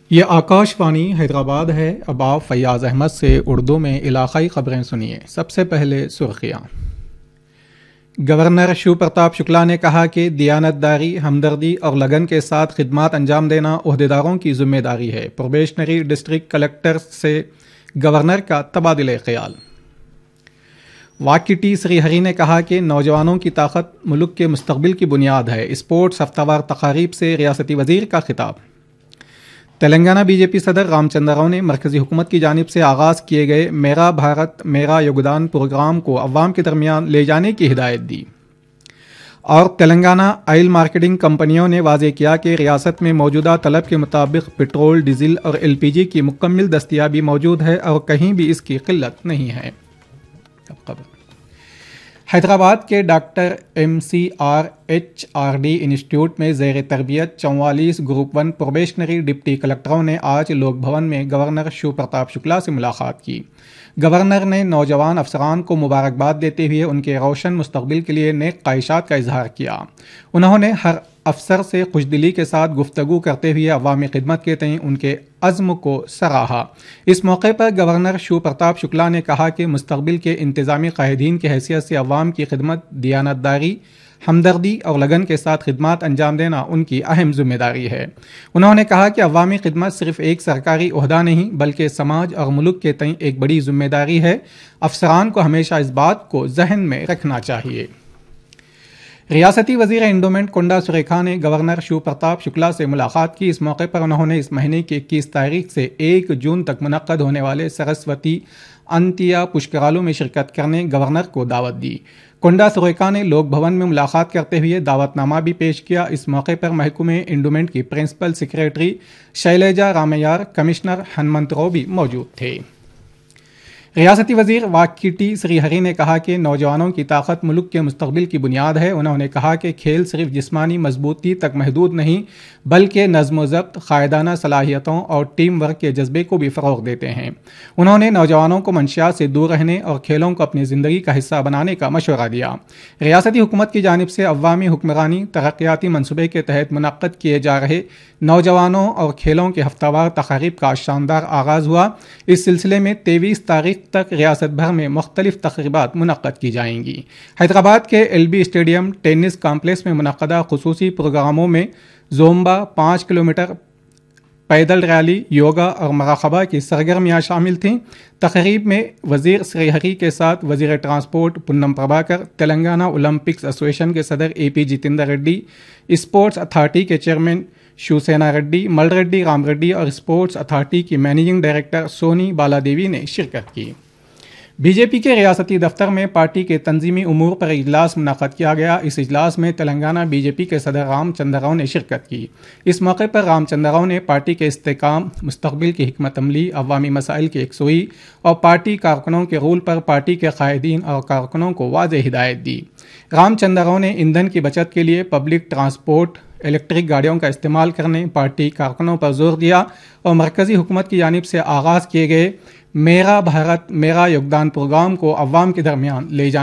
یہ آکاش وانی حیدرآباد ہے۔ اب آپ فیاض احمد سے اردو میں علاقائی خبریں سنیے۔ سب سے پہلے سرخیاں۔ گورنر شیو پرتاپ شکلا نے کہا کہ دیانتداری، ہمدردی اور لگن کے ساتھ خدمات انجام دینا عہدیداروں کی ذمہ داری ہے۔ پروبیشنری ڈسٹرکٹ کلکٹر سے گورنر کا تبادلہ خیال۔ واکی ٹی سری ہری نے کہا کہ نوجوانوں کی طاقت ملک کے مستقبل کی بنیاد ہے۔ اسپورٹس ہفتہ وار تقاریب سے ریاستی وزیر کا خطاب۔ تلنگانہ بی جے پی صدر رام چندر راؤ نے مرکزی حکومت کی جانب سے آغاز کیے گئے میرا بھارت میرا یوگدان پروگرام کو عوام کے درمیان لے جانے کی ہدایت دی، اور تلنگانہ آئل مارکیٹنگ کمپنیوں نے واضح کیا کہ ریاست میں موجودہ طلب کے مطابق پٹرول، ڈیزل اور ایل پی جی کی مکمل دستیابی موجود ہے اور کہیں بھی اس کی قلت نہیں ہے۔ حیدرآباد کے ڈاکٹر MCRHRD انسٹیٹیوٹ میں زیر تربیت 44 گروپ 1 پروبیشنری ڈپٹی کلکٹروں نے آج لوک بھون میں گورنر شیو پرتاپ شکلا سے ملاقات کی۔ گورنر نے نوجوان افسران کو مبارکباد دیتے ہوئے ان کے روشن مستقبل کے لیے نیک خواہشات کا اظہار کیا۔ انہوں نے ہر افسر سے خوشدلی کے ساتھ گفتگو کرتے ہوئے عوامی خدمت کے تئیں ان کے عزم کو سراہا۔ اس موقع پر گورنر شیو پرتاپ شکلا نے کہا کہ مستقبل کے انتظامی قائدین کی حیثیت سے عوام کی خدمت، دیانتداری، ہمدردی اور لگن کے ساتھ خدمات انجام دینا ان کی اہم ذمہ داری ہے۔ انہوں نے کہا کہ عوامی خدمت صرف ایک سرکاری عہدہ نہیں بلکہ سماج اور ملک کے تئیں ایک بڑی ذمہ داری ہے۔ افسران کو ہمیشہ اس بات کو ذہن میں رکھنا چاہیے۔ ریاستی وزیر انڈومنٹ کنڈا سریکھا نے گورنر شیو پرتاپ شکلا سے ملاقات کی۔ اس موقع پر انہوں نے اس مہینے کی 21 تاریخ سے 1 جون تک منعقد ہونے والے سرسوتی انتیا پشکرالو میں شرکت کرنے گورنر کو دعوت دی۔ کنڈا سریکھا نے لوک بھون میں ملاقات کرتے ہوئے دعوت نامہ بھی پیش کیا۔ اس موقع پر محکمہ انڈومنٹ کی principal secretary شیلیجا رامیار، commissioner Hanumanth Rao بھی موجود تھے۔ ریاستی وزیر واکی ٹی سری ہری نے کہا کہ نوجوانوں کی طاقت ملک کے مستقبل کی بنیاد ہے۔ انہوں نے کہا کہ کھیل صرف جسمانی مضبوطی تک محدود نہیں بلکہ نظم و ضبط، قائدانہ صلاحیتوں اور ٹیم ورک کے جذبے کو بھی فروغ دیتے ہیں۔ انہوں نے نوجوانوں کو منشیات سے دور رہنے اور کھیلوں کو اپنی زندگی کا حصہ بنانے کا مشورہ دیا۔ ریاستی حکومت کی جانب سے عوامی حکمرانی ترقیاتی منصوبے کے تحت منعقد کیے جا رہے نوجوانوں اور کھیلوں کے ہفتہ وار تقاریب کا شاندار آغاز ہوا۔ اس سلسلے میں 23 تاریخ تک ریاست بھر میں مختلف تقریبات منعقد کی جائیں گی۔ حیدرآباد کے LB اسٹیڈیم ٹینس کمپلیکس میں منعقدہ خصوصی پروگراموں میں زومبا، 5 کلومیٹر پیدل ریلی، یوگا اور مراقبہ کی سرگرمیاں شامل تھیں۔ تقریب میں وزیر سری ہری کے ساتھ وزیر ٹرانسپورٹ پونم پربھاکر، تلنگانہ اولمپکس ایسوسی ایشن کے صدر AP Jitendra ready, sports authority کے چیئرمین شیو سینا ریڈی، مل ریڈی رام ریڈی اور اسپورٹس اتھارٹی کی مینیجنگ ڈائریکٹر سونی بالا دیوی نے شرکت کی۔ بی جے پی کے ریاستی دفتر میں پارٹی کے تنظیمی امور پر اجلاس منعقد کیا گیا۔ اس اجلاس میں تلنگانہ بی جے پی کے صدر رام چندر راؤ نے شرکت کی۔ اس موقع پر رام چندر راؤ نے پارٹی کے استحکام، مستقبل کی حکمت عملی، عوامی مسائل کی یکسوئی اور پارٹی کارکنوں کے رول پر پارٹی کے قائدین اور کارکنوں کو واضح ہدایت دی۔ رام چندر راؤ نے ایندھن کی بچت کے لیے پبلک ٹرانسپورٹ، الیکٹرک گاڑیوں کا استعمال کرنے، پارٹی کارکنوں پر زور دیا اور مرکزی حکومت کی جانب سے آغاز کیے گئے میرا بھارت میرا یوگدان پروگرام کو عوام کے درمیان لے جانے